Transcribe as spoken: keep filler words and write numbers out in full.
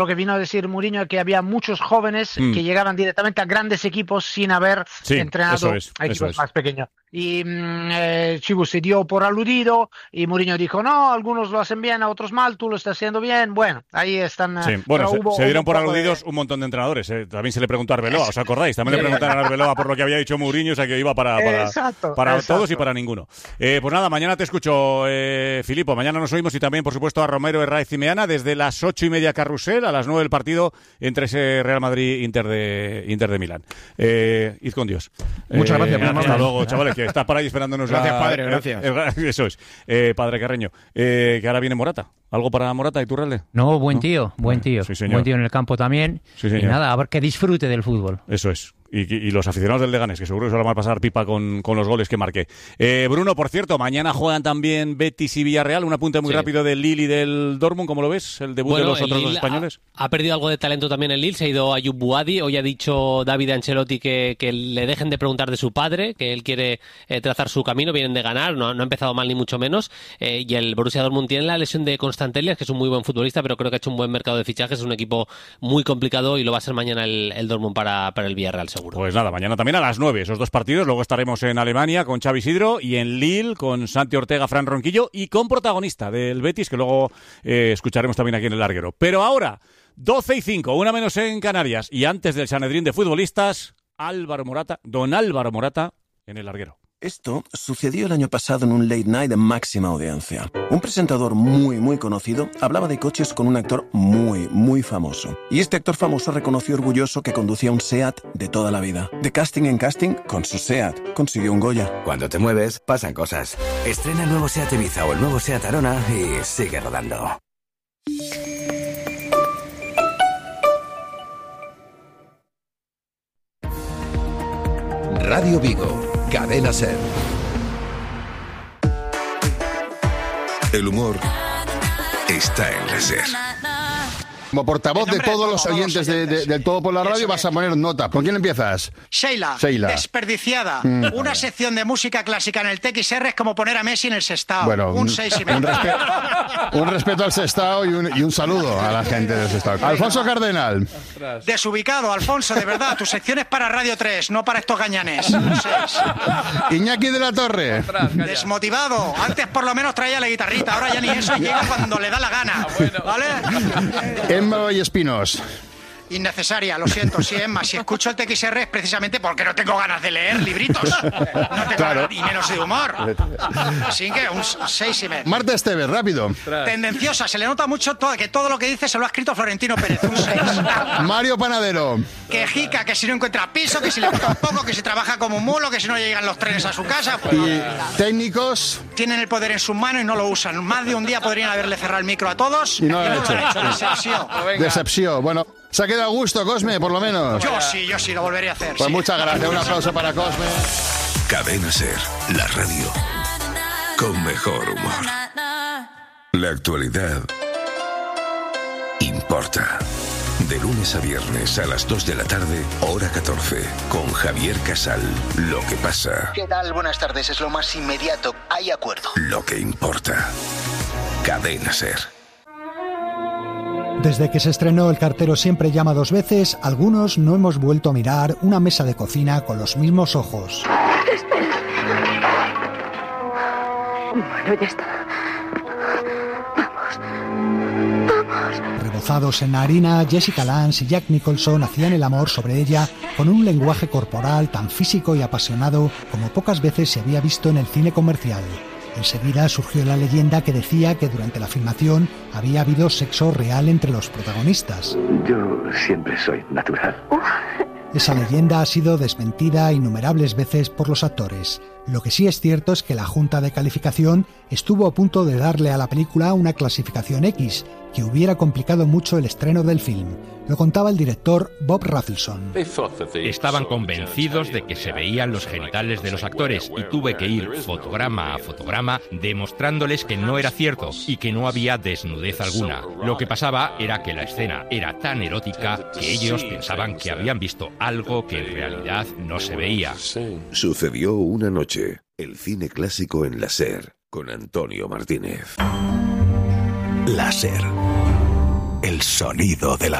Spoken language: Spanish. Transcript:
Lo que vino a decir Mourinho es que había muchos jóvenes mm. que llegaban directamente a grandes equipos sin haber sí, entrenado es, a equipos es. más pequeños. Y eh, Chibu se dio por aludido y Mourinho dijo, no, algunos lo hacen bien, a otros mal, tú lo estás haciendo bien. Bueno, ahí están. Sí. Bueno, se, hubo, se dieron por aludidos de... un montón de entrenadores. ¿eh? También se le preguntó a Arbeloa, ¿os acordáis? También le preguntaron a Arbeloa por lo que había dicho Mourinho, o sea que iba para, para, exacto, para exacto. todos y para ninguno. Eh, pues nada, mañana te escucho, eh, Filipo. Mañana nos oímos y también, por supuesto, a Romero, Herraiz y Meana desde las ocho y media Carrusel a las nueve del partido entre ese Real Madrid-Inter de, Inter de Milán. Eh, id con Dios. Muchas eh, gracias. Hasta luego, chavales, que estás por ahí esperándonos. Gracias, la, padre, gracias. Eh, eso es. Eh, padre Carreño, eh, que ahora viene Morata. ¿Algo para Morata y Iturralde? No, buen tío, ¿No? buen tío. Sí, señor. Buen tío en el campo también. Sí, señor. Y nada, a ver que disfrute del fútbol. Eso es. Y, y los aficionados del Leganés, que seguro que se lo van a pasar pipa con, con los goles que marque. Eh, Bruno, por cierto, mañana juegan también Betis y Villarreal. Un apunte muy sí. rápido del Lille y del Dortmund, ¿cómo lo ves? El debut bueno, de los otros dos españoles. Ha, ha perdido algo de talento también el Lille, se ha ido Ayub Buadi. Hoy ha dicho David Ancelotti que, que le dejen de preguntar de su padre, que él quiere eh, trazar su camino, vienen de ganar, no, no ha empezado mal ni mucho menos. Eh, y el Borussia Dortmund tiene la lesión de Constantelias, que es un muy buen futbolista, pero creo que ha hecho un buen mercado de fichajes, es un equipo muy complicado y lo va a ser mañana el, el Dortmund para, para el Villarreal, seguro. Pues nada, mañana también a las nueve, esos dos partidos. Luego estaremos en Alemania con Xavi Isidro y en Lille con Santi Ortega, Fran Ronquillo y con protagonista del Betis, que luego eh, escucharemos también aquí en el Larguero. Pero ahora, doce y cinco, una menos en Canarias, y antes del Sanedrín de futbolistas, Álvaro Morata, don Álvaro Morata en el Larguero. Esto sucedió el año pasado en un late night de máxima audiencia. Un presentador muy, muy conocido hablaba de coches con un actor muy, muy famoso. Y este actor famoso reconoció orgulloso que conducía un SEAT de toda la vida. De casting en casting, con su SEAT, consiguió un Goya. Cuando te mueves, pasan cosas. Estrena el nuevo SEAT Ibiza o el nuevo SEAT Arona y sigue rodando. Radio Vigo. Cadena SER. El humor está en la SER. Como portavoz de todos los oyentes de, de, del Todo por la Radio vas a poner nota. ¿Con quién empiezas? Sheila, Sheila. Desperdiciada. Mm. Una sección de música clásica en el T X R es como poner a Messi en el Sestao. Bueno, un seis y medio. Un, respe un respeto al Sestao y un, y un saludo a la gente del Sestao. Alfonso Cardenal. Desubicado, Alfonso, de verdad. Tu sección es para Radio tres, no para estos gañanes. Un seis. Iñaki de la Torre. Desmotivado. Antes por lo menos traía la guitarrita, ahora ya ni eso, llega cuando le da la gana. ¿Vale? Emma y Espinos. Innecesaria, lo siento, sí, Emma. Si escucho el T X R es precisamente porque no tengo ganas de leer libritos. No tengo claro. ganas, y menos de humor. Así que un seis y medio. Marta Esteves, rápido. Tendenciosa, se le nota mucho todo, que todo lo que dice se lo ha escrito Florentino Pérez. Un seis. Mario Panadero. Quejica, que si no encuentra piso, que si le gusta un poco, que si trabaja como un mulo, que si no llegan los trenes a su casa. Pues, y técnicos. Tienen el poder en sus manos y no lo usan. Más de un día podrían haberle cerrado el micro a todos. Y no lo han no hecho. Lo han hecho. Decepción. Decepción. Bueno. Se ha quedado a gusto, Cosme, por lo menos. Yo sí, yo sí, lo volveré a hacer. Pues sí. muchas gracias, un aplauso para Cosme. Cadena SER, la radio con mejor humor. La actualidad importa. De lunes a viernes a las dos de la tarde, hora catorce, con Javier Casal. Lo que pasa. ¿Qué tal? Buenas tardes, es lo más inmediato. Hay acuerdo. Lo que importa. Cadena SER. Desde que se estrenó El cartero siempre llama dos veces, algunos no hemos vuelto a mirar una mesa de cocina con los mismos ojos. Espera. Bueno, ya está. Vamos. Vamos. Rebozados en la harina, Jessica Lange y Jack Nicholson hacían el amor sobre ella con un lenguaje corporal tan físico y apasionado como pocas veces se había visto en el cine comercial. Enseguida surgió la leyenda que decía que durante la filmación había habido sexo real entre los protagonistas. Yo siempre soy natural. Esa leyenda ha sido desmentida innumerables veces por los actores. Lo que sí es cierto es que la Junta de Calificación estuvo a punto de darle a la película una clasificación X, que hubiera complicado mucho el estreno del film. Lo contaba el director Bob Rafelson. Estaban convencidos de que se veían los genitales de los actores y tuve que ir fotograma a fotograma demostrándoles que no era cierto y que no había desnudez alguna. Lo que pasaba era que la escena era tan erótica que ellos pensaban que habían visto algo que en realidad no se veía. Sucedió una noche, el cine clásico en la SER, con Antonio Martínez. La SER. El sonido de la